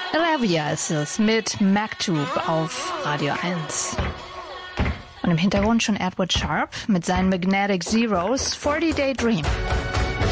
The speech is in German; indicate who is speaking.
Speaker 1: Ravia ist es mit Maktub auf Radio 1. Und im Hintergrund schon Edward Sharpe mit seinen Magnetic Zeros 40-Day Dream.